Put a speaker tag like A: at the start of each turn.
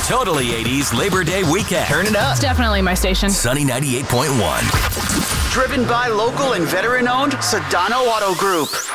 A: Totally 80s Labor Day weekend.
B: Turn it up.
C: It's definitely my station.
A: Sunny 98.1.
D: Driven by local and veteran-owned Sedano Auto Group.